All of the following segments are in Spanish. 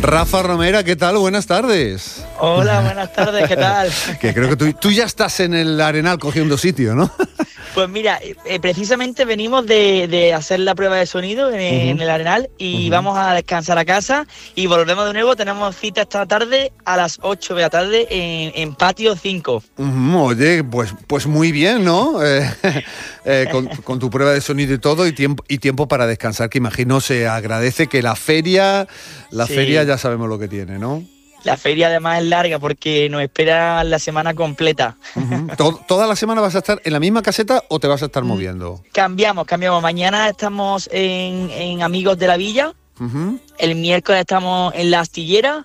Rafa Romera, ¿qué tal? Buenas tardes. Hola, buenas tardes, ¿qué tal? Que creo que tú ya estás en el Arenal cogiendo sitio, ¿no? Pues mira, precisamente venimos de hacer la prueba de sonido en el Arenal y vamos a descansar a casa y volvemos de nuevo. Tenemos cita esta tarde a las 8 de la tarde en Patio 5. Oye, pues muy bien, ¿no? Con tu prueba de sonido y todo y tiempo para descansar, que imagino se agradece, que la feria ya sabemos lo que tiene, ¿no? La feria además es larga porque nos espera la semana completa. ¿Toda la semana vas a estar en la misma caseta o te vas a estar moviendo? Cambiamos. Mañana estamos en Amigos de la Villa. El miércoles estamos en La Astillera.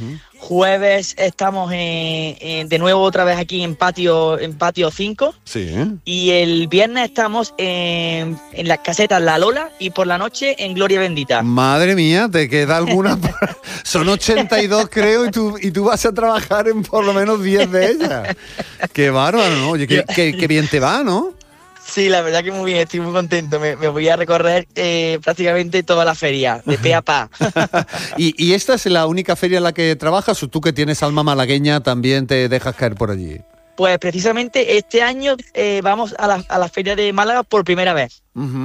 Jueves estamos de nuevo otra vez aquí en Patio 5. Sí. Y el viernes estamos en las casetas La Lola y por la noche en Gloria Bendita. Madre mía, te queda alguna. Son 82 creo y tú vas a trabajar en por lo menos 10 de ellas. Qué bárbaro, ¿no? Oye, qué bien te va, ¿no? Sí, la verdad que muy bien, estoy muy contento. Me voy a recorrer prácticamente toda la feria, de pe a pa. ¿Y esta es la única feria en la que trabajas o tú, que tienes alma malagueña, también te dejas caer por allí? Pues precisamente este año vamos a la feria de Málaga por primera vez.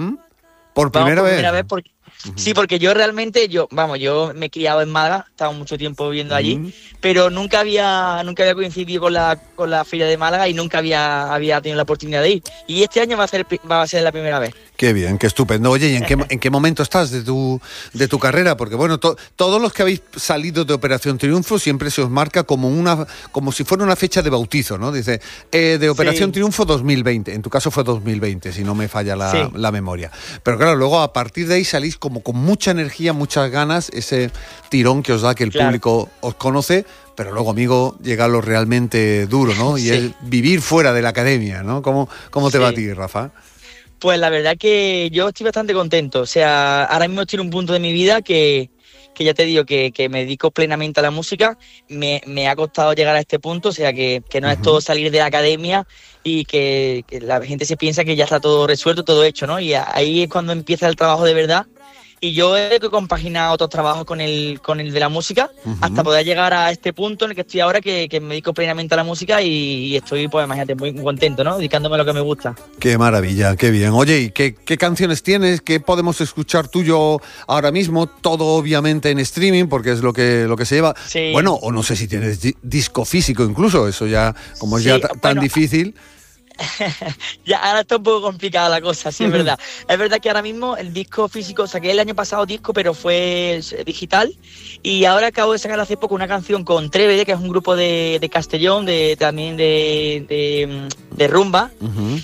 ¿Por primera vez? Porque, sí, porque yo realmente, yo me he criado en Málaga, he estado mucho tiempo viviendo allí, pero nunca había coincidido con la feria de Málaga y nunca había tenido la oportunidad de ir. Y este año va a ser la primera vez. Qué bien, qué estupendo. Oye, ¿y en qué momento estás de tu carrera? Porque bueno, todos los que habéis salido de Operación Triunfo siempre se os marca como si fuera una fecha de bautizo, ¿no? Dice, de Operación Triunfo 2020, en tu caso fue 2020, si no me falla la memoria. Pero claro, luego a partir de ahí salís como con mucha energía, muchas ganas, ese tirón que os da que el público os conoce. Pero luego, amigo, llega lo realmente duro, ¿no? Y es vivir fuera de la academia, ¿no? ¿Cómo te va a ti, Rafa? Pues la verdad que yo estoy bastante contento. O sea, ahora mismo estoy en un punto de mi vida que ya te digo que me dedico plenamente a la música. Me ha costado llegar a este punto, o sea, que no es todo salir de la academia y que la gente se piensa que ya está todo resuelto, todo hecho, ¿no? Y ahí es cuando empieza el trabajo de verdad. Y yo he compaginado otros trabajos con el de la música hasta poder llegar a este punto en el que estoy ahora, que me dedico plenamente a la música y estoy, pues imagínate, muy contento, ¿no? Dedicándome a lo que me gusta. Qué maravilla, qué bien. Oye, ¿y qué canciones tienes? ¿Qué podemos escuchar tuyo ahora mismo? Todo obviamente en streaming, porque es lo que se lleva. Sí. Bueno, o no sé si tienes disco físico incluso, eso ya, como es tan difícil... Ya, ahora está un poco complicada la cosa, sí, es verdad. Es verdad que ahora mismo el disco físico, saqué el año pasado disco, pero fue digital. Y ahora acabo de sacar hace poco una canción con Trevede, que es un grupo de Castellón, también de rumba.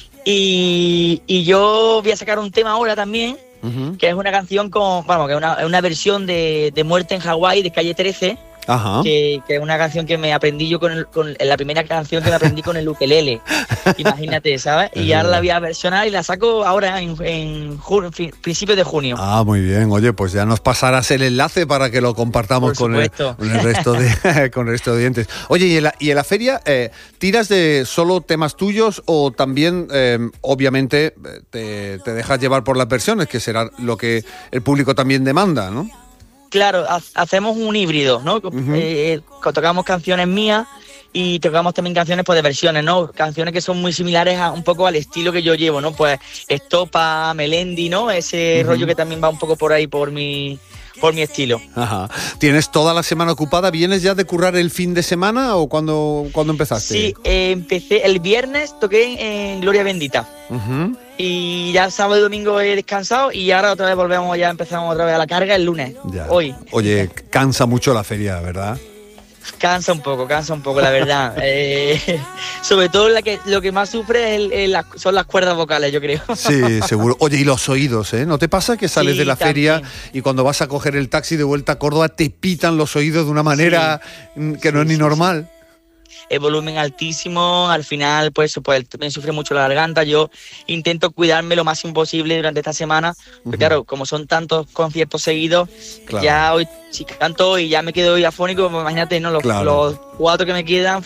Y yo voy a sacar un tema ahora también, que es una canción que es una versión de Muerte en Hawái, de Calle 13. Que es una canción que me aprendí yo la primera canción que me aprendí con el ukelele. Imagínate, ¿sabes? Y ahora la voy a versionar y la saco ahora en principios de junio. Ah, muy bien. Oye, pues ya nos pasarás el enlace para que lo compartamos con el resto de oyentes. Oye, ¿y en la feria tiras de solo temas tuyos o también, obviamente, te dejas llevar por las versiones, que será lo que el público también demanda, ¿no? Claro, hacemos un híbrido, ¿no? Tocamos canciones mías y tocamos también canciones de versiones, ¿no? Canciones que son muy similares un poco al estilo que yo llevo, ¿no? Pues Estopa, Melendi, ¿no? Ese rollo que también va un poco por ahí, por mi estilo. Ajá. ¿Tienes toda la semana ocupada? ¿Vienes ya de currar el fin de semana o cuándo empezaste? Sí, empecé el viernes, toqué en Gloria Bendita. Y ya sábado y domingo he descansado y ahora otra vez empezamos otra vez a la carga el lunes, hoy. Oye, cansa mucho la feria, ¿verdad? Cansa un poco, la verdad. Sobre todo lo que más sufre son las cuerdas vocales, yo creo. Sí, seguro. Oye, y los oídos, ¿eh? ¿No te pasa que sales de la feria y cuando vas a coger el taxi de vuelta a Córdoba te pitan los oídos de una manera que no es ni normal? El volumen altísimo, al final pues me sufre mucho la garganta. Yo intento cuidarme lo máximo posible durante esta semana, porque claro, como son tantos conciertos seguidos, ya hoy si canto y ya me quedo hoy afónico, pues imagínate, ¿no? Los 4 que me quedan.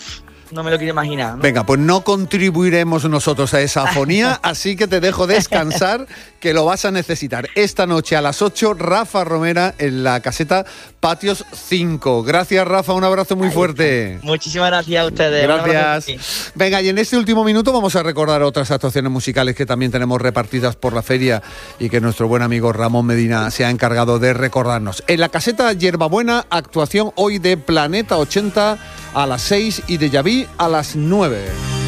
no me lo quiero imaginar, ¿no? Venga, pues no contribuiremos nosotros a esa afonía, así que te dejo descansar, que lo vas a necesitar. Esta noche a las 8, Rafa Romera en la caseta Patios 5. Gracias, Rafa, un abrazo muy fuerte. Muchísimas gracias a ustedes. Gracias. Venga, y en este último minuto vamos a recordar otras actuaciones musicales que también tenemos repartidas por la feria y que nuestro buen amigo Ramón Medina se ha encargado de recordarnos. En la caseta Hierbabuena, actuación hoy de Planeta 80 a las 6 y de Yaví a las 9.